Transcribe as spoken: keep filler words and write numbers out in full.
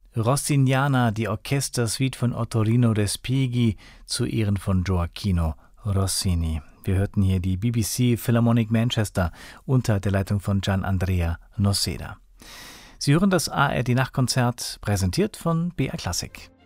Rossiniana, die Orchestersuite von Ottorino Respighi zu Ehren von Gioacchino Rossini. Wir hörten hier die B B C Philharmonic Manchester unter der Leitung von Gian Andrea Noseda. Sie hören das A R D Nachtkonzert, präsentiert von B R Classic.